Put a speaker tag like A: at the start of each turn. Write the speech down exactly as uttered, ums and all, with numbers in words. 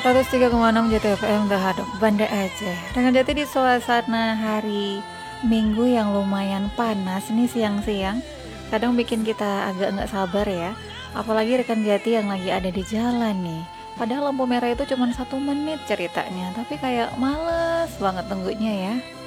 A: seratus tiga koma enam Jati F M The Heart of Banda Aceh. Dengan Jati di suasana hari Minggu yang lumayan panas nih siang-siang, kadang bikin kita agak nggak sabar ya. Apalagi rekan Jati yang lagi ada di jalan nih. Padahal lampu merah itu cuma satu menit ceritanya, tapi kayak males banget tunggunya ya.